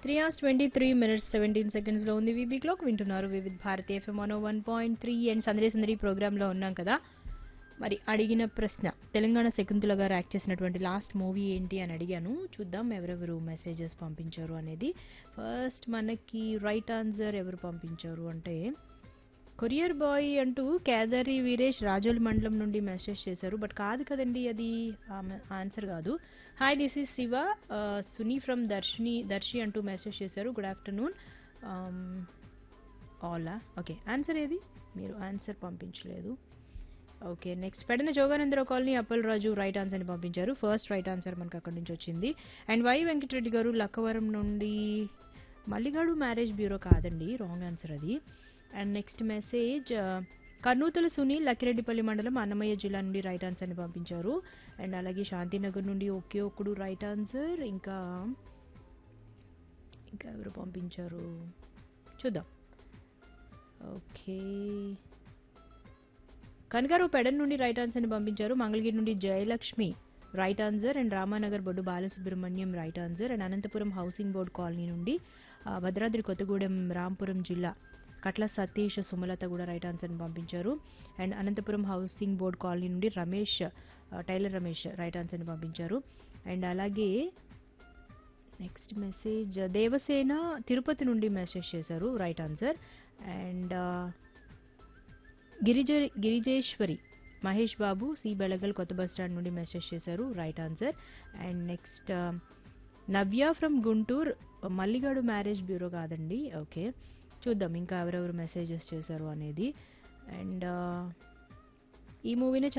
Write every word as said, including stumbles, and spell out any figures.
Three hours twenty three minutes seventeen seconds లో ఉంది VB clock. వింటున్నారు Vividh Bharati FM one one point three and సందడి సందడి ప్రోగ్రామ్ లో ఉన్నాం కదా. మరి అడిగిన ప్రశ్న తెలంగాణ శకుంతల గారు యాక్ట్ చేసినటువంటి లాస్ట్ మూవీ ఏంటి అని అడిగాను. చూద్దాం ఎవరెవరు మెసేజెస్ పంపించారు అనేది. ఫస్ట్ మనకి రైట్ ఆన్సర్ ఎవరు పంపించారు అంటే కొరియర్ బాయ్ అంటూ కేదారి వీరేష్ రాజోల్ మండలం నుండి మెసేజ్ చేశారు. బట్ కాదు కదండి, అది ఆన్సర్ కాదు. Hi this is Shiva Suni from దర్శిని దర్శి అంటూ మెసేజ్ చేశారు. గుడ్ ఆఫ్టర్నూన్ ఆలా. ఓకే, ఆన్సర్ ఏది? మీరు ఆన్సర్ పంపించలేదు. Okay, next Pedana Jogananda Rao colony Appal రాజు రైట్ ఆన్సర్ని పంపించారు. ఫస్ట్ రైట్ ఆన్సర్ మనకు అక్కడి నుంచి వచ్చింది. అండ్ వై వెంకటరెడ్డి గారు లక్కవరం నుండి మల్లిగాడు మ్యారేజ్ బ్యూరో కాదండి, రాంగ్ ఆన్సర్ అది. And next message కర్నూతల Sunil Lakkireddipalli మండలం అన్నమయ్య జిల్లా నుండి రైట్ ఆన్సర్ని పంపించారు. అండ్ అలాగే శాంతినగర్ నుండి ఒకే ఒక్కడు రైట్ ఆన్సర్. ఇంకా ఇంకా ఎవరు పంపించారు చూద్దాం. ఓకే, కనకారావు పెడన్ నుండి రైట్ ఆన్సర్ని పంపించారు. మంగళగిరి నుండి Jayalakshmi right answer. And Ramanagar Boddu Balasubrahmanyam right answer. And Anantapuram housing board colony నుండి భద్రాద్రి కొత్తగూడెం రాంపురం జిల్లా కట్ల సతీష్ సుమలత కూడా రైట్ ఆన్సర్ని పంపించారు. And Anantapuram housing board colony నుండి రమేష్ టైలర్ రమేష్ రైట్ ఆన్సర్ని పంపించారు. అండ్ అలాగే నెక్స్ట్ మెసేజ్ దేవసేన తిరుపతి నుండి మెసేజ్ చేశారు, right answer. And Girija Girijeshwari Mahesh Babu C Belagal కొత్త బస్ స్టాండ్ నుండి మెసేజ్ చేశారు, right answer. And next Navya from Guntur Malligadu marriage bureau కాదండి. ఓకే, చూద్దాం ఇంకా ఎవరెవరు మెసేజెస్ చేశారు అనేది. అండ్ ఈ మూవీని